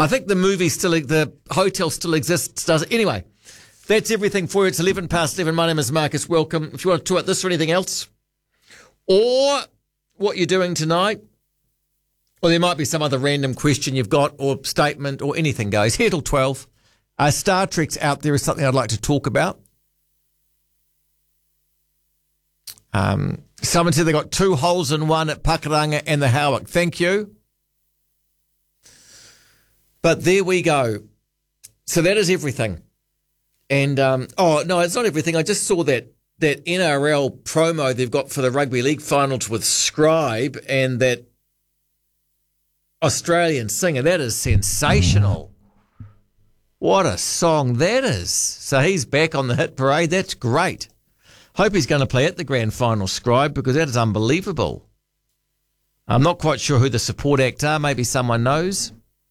I think the hotel still exists, does it? Anyway, that's everything for you. It's 11 past 11. My name is Marcus. Welcome. If you want to talk about this or anything else, or what you're doing tonight, or there might be some other random question you've got, or statement, or anything goes. Here till 12. Star Trek's out there is something I'd like to talk about. Someone said they got 2 holes in one at Pakuranga and the Howick. Thank you. But there we go. So that is everything. And, no, it's not everything. I just saw that NRL promo they've got for the Rugby League finals with Scribe and that Australian singer. That is sensational. What a song that is. So he's back on the hit parade. That's great. Hope he's going to play at the grand final, Scribe, because that is unbelievable. I'm not quite sure who the support act are. Maybe someone knows.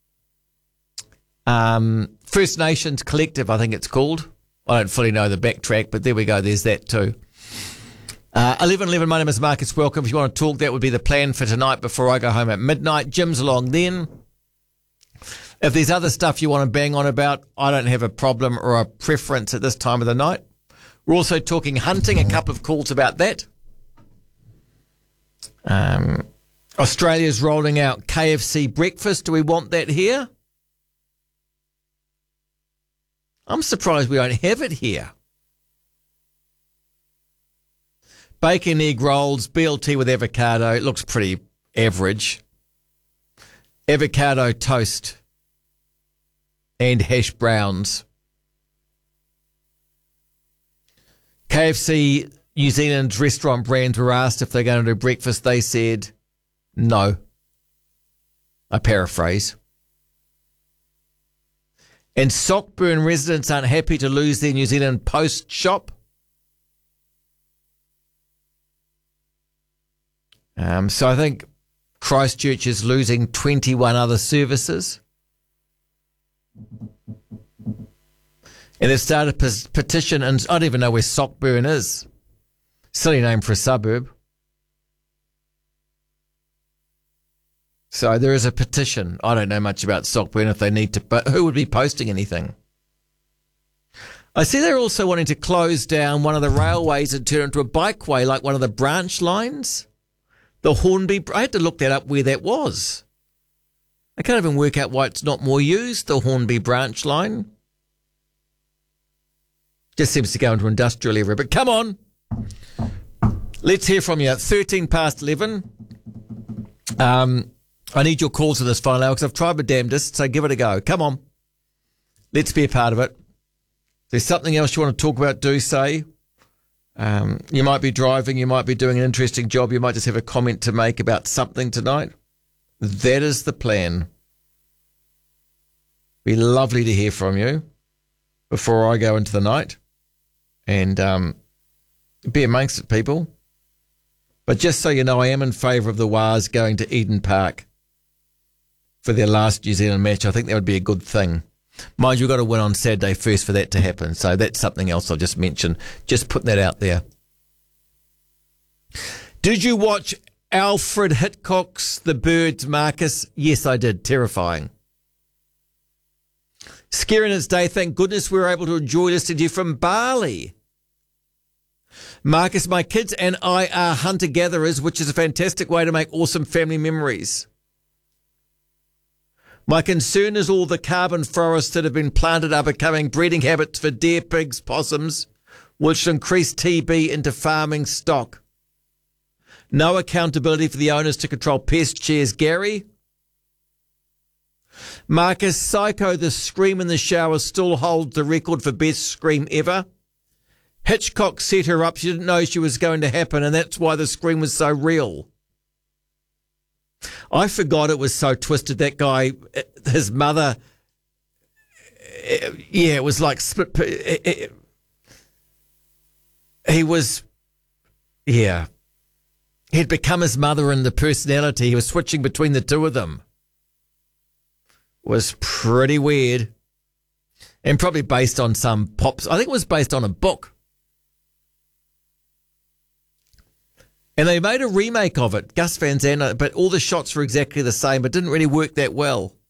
First Nations Collective, I think it's called. I don't fully know the backtrack, but there we go. There's that too. 11:11. My name is Marcus. Welcome. If you want to talk, that would be the plan for tonight before I go home at midnight. Jim's along then. If there's other stuff you want to bang on about, I don't have a problem or a preference at this time of the night. We're also talking hunting, a couple of calls about that. Australia's rolling out KFC breakfast. Do we want that here? I'm surprised we don't have it here. Bacon, egg rolls, BLT with avocado. It looks pretty average. Avocado toast and hash browns. KFC New Zealand's restaurant brands were asked if they're going to do breakfast. They said no. I paraphrase. And Sockburn residents aren't happy to lose their New Zealand Post shop. So I think Christchurch is losing 21 other services. And they've started a petition, and I don't even know where Sockburn is. Silly name for a suburb. So there is a petition. I don't know much about Sockburn if they need to, but who would be posting anything? I see they're also wanting to close down one of the railways and turn it into a bikeway, like one of the branch lines. The Hornby, I had to look that up where that was. I can't even work out why it's not more used, the Hornby branch line. Just seems to go into industrial area, but come on. Let's hear from you. 13 past 11. I need your calls to this final hour because I've tried my damnedest, so give it a go. Come on. Let's be a part of it. If there's something else you want to talk about, do say. You might be driving, you might be doing an interesting job, you might just have a comment to make about something tonight. That is the plan. Be lovely to hear from you before I go into the night. And be amongst it, people. But just so you know, I am in favour of the Wars going to Eden Park for their last New Zealand match. I think that would be a good thing. Mind you, we've got to win on Saturday first for that to happen. So that's something else I'll just mention. Just put that out there. Did you watch Alfred Hitchcock's The Birds, Marcus? Yes, I did. Terrifying. Scary in its day. Thank goodness we were able to enjoy listening to you from Bali. Marcus, my kids and I are hunter-gatherers, which is a fantastic way to make awesome family memories. My concern is all the carbon forests that have been planted are becoming breeding habits for deer, pigs, possums, which increase TB into farming stock. No accountability for the owners to control pests. Cheers, Gary. Marcus, Psycho, the scream in the shower still holds the record for best scream ever. Hitchcock set her up. She didn't know she was going to happen, and that's why the scream was so real. I forgot it was so twisted. That guy, his mother, it was like split. He was, he'd become his mother in the personality. He was switching between the two of them. Was pretty weird. And probably based on some pops. I think it was based on a book. And they made a remake of it, Gus Van Sant, but all the shots were exactly the same, but didn't really work that well.